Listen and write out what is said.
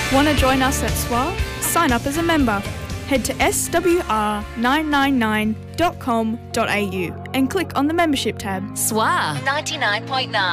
Want to join us at SWA? Sign up as a member. Head to swr999.com.au and click on the membership tab. SWA 99.9.